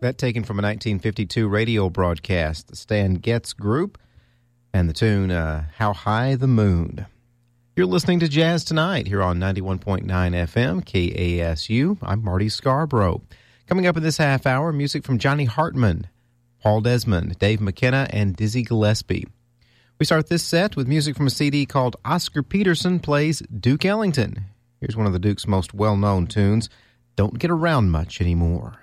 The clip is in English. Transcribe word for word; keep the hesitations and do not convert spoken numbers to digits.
That taken from a nineteen fifty-two radio broadcast, the Stan Getz Group, and the tune, uh, How High the Moon. You're listening to Jazz Tonight here on ninety-one point nine F M, K A S U. I'm Marty Scarborough. Coming up in this half hour, music from Johnny Hartman, Paul Desmond, Dave McKenna, and Dizzy Gillespie. We start this set with music from a C D called Oscar Peterson Plays Duke Ellington. Here's one of the Duke's most well-known tunes, Don't Get Around Much Anymore.